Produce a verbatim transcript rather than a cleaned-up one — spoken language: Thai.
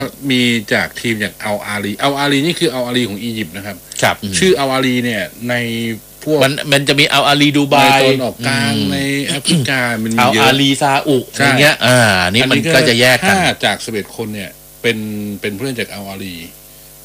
มีจากทีมอย่างอัลอาลีอัลอาลีนี่คืออัลอาลีของอียิปต์นะครับครับชื่ออัลอาลีเนี่ยในพวกมันมันจะมีอัลอาลีดูไบในตอนออกกลางในแอฟริกามันมีเยอะอัลอาลีซาอุอะไรเงี้ยอ่านี่มันก็จะแยกกันห้าจากสิบเอ็ดคนเนี่ยเป็นเป็นผู้เล่นจากอัลอาลี